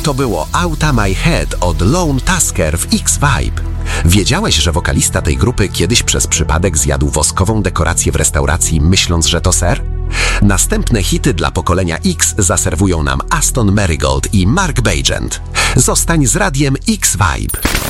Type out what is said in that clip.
To było Outta My Head od Lone Tusker w X-Vibe. Wiedziałeś, że wokalista tej grupy kiedyś przez przypadek zjadł woskową dekorację w restauracji, myśląc, że to ser? Następne hity dla pokolenia X zaserwują nam Aston Marigold i Mark Bagent. Zostań z radiem X-Vibe.